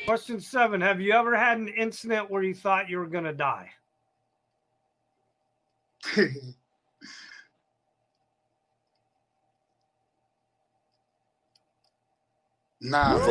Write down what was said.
Question 7. Have you ever had an incident where you thought you were going to die? Nah.